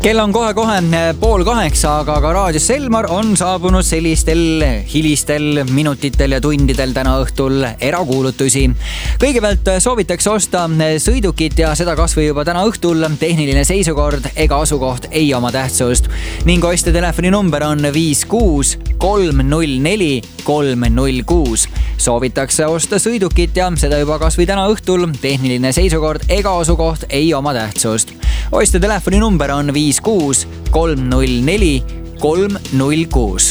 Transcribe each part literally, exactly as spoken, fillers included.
kell on kohe-kohe pool kaheksa, aga ka raadios Elmar on saabunud sellistel hilistel minutitel ja tundidel täna õhtul erakuulutusi. Kõigepealt soovitakse osta sõidukit ja seda kasvõi juba täna õhtul. Tehniline seisukord ega asukoht ei oma tähtsust ning ostja telefoni number on viis kuus kolm null neli kolm null kuus. Soovitakse osta sõidukit ja seda juba kasvõi täna õhtul. Tehniline seisukord ega asukoht ei oma tähtsust. Ostja telefoni number on viis kuus kolm null neli kolm null kuus.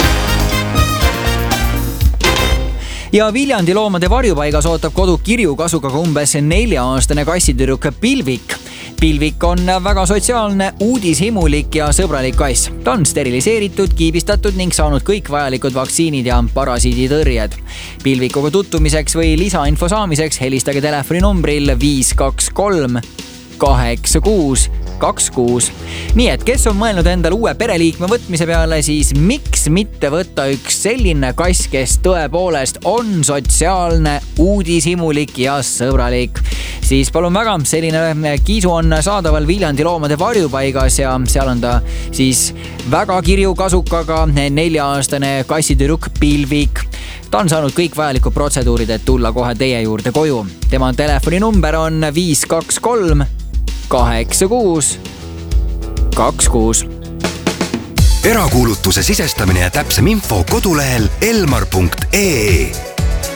Ja Viljandi loomade varjupaigas ootab kodu kirjukasukaga umbes nelja-aastane kassitüdruk Pilvik. Pilvik on väga sotsiaalne, uudishimulik ja sõbralik kass. Ta on steriliseeritud, kiibistatud ning saanud kõik vajalikud vaktsiinid ja parasiiditõrjed. Pilvikuga tutvumiseks või lisainfo saamiseks helistage telefoni numbril viis kaks kolm kaheksa kuus kaks kuus. Nii et kes on mõelnud endale uue pereliikme võtmise peale, siis miks mitte võtta üks selline kass, kes tõepoolest on sotsiaalne, uudishimulik ja sõbralik. Siis palun väga, selline kiisu on saadaval Viljandi loomade varjupaigas ja seal on ta siis väga kirju kasukaga nelja-aastane kassitüdruk Pilvik. Ta on saanud kõik vajalikud protseduurid, et tulla kohe teie juurde koju. Tema telefoni number on viis kaks kolm kaheksa kuus kaks kuus. Erakuulutuse sisestamine ja täpsem info kodulehel elmar punkt ee.